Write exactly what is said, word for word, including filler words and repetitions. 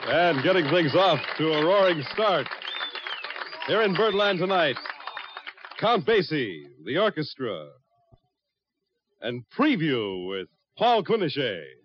And getting things off to a roaring start. Here in Birdland tonight, Count Basie, the orchestra, and Preview with Paul Quinichette.